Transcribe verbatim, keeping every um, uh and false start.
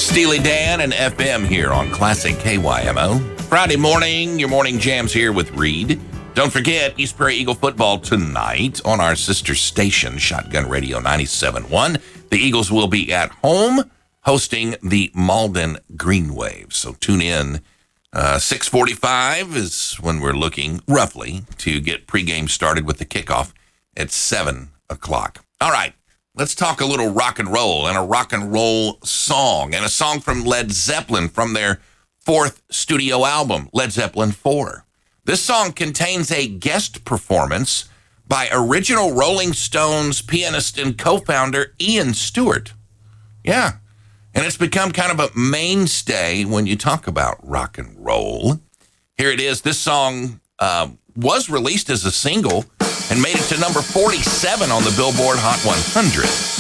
Steely Dan and F M here on Classic K Y M O. Friday morning, your morning jams here with Reed. Don't forget, East Prairie Eagle football tonight on our sister station, Shotgun Radio ninety-seven point one. The Eagles will be at home hosting the Malden Green Waves. So tune in. Uh, six forty-five is when we're looking, roughly, to get pregame started with the kickoff at seven o'clock. All right, let's talk a little rock and roll and a rock and roll song and a song from Led Zeppelin from their fourth studio album, Led Zeppelin four. This song contains a guest performance by original Rolling Stones pianist and co-founder Ian Stewart. Yeah, and it's become kind of a mainstay when you talk about rock and roll. Here it is. This song uh, was released as a single and made it to number forty-seven on the Billboard Hot one hundred.